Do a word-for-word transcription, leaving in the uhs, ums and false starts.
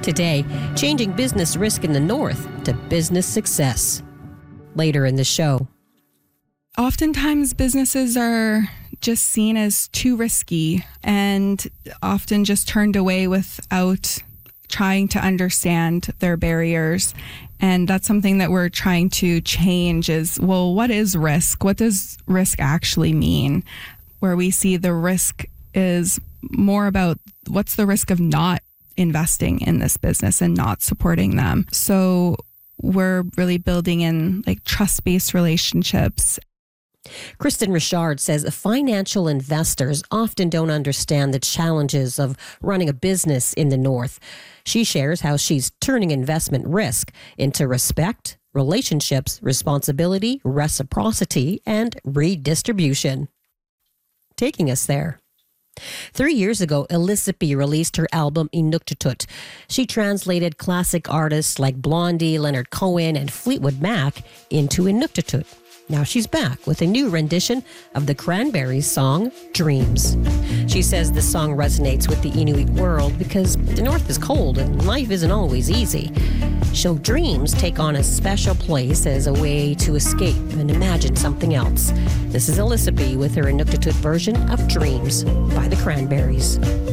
Today, changing business risk in the North to business success. Later in the show. Oftentimes, businesses are just seen as too risky and often just turned away without trying to understand their barriers. And that's something that we're trying to change is, well, what is risk? What does risk actually mean? Where we see the risk is more about what's the risk of not investing in this business and not supporting them. So we're really building in like trust-based relationships. Kristen Richard says financial investors often don't understand the challenges of running a business in the North. She shares how she's turning investment risk into respect, relationships, responsibility, reciprocity, and redistribution. Taking us there. Three years ago, Elisapie released her album Inuktitut. She translated classic artists like Blondie, Leonard Cohen, and Fleetwood Mac into Inuktitut. Now she's back with a new rendition of the Cranberries song, Dreams. She says the song resonates with the Inuit world because the North is cold and life isn't always easy. So dreams take on a special place as a way to escape and imagine something else. This is Elisapie with her Inuktitut version of Dreams by the Cranberries.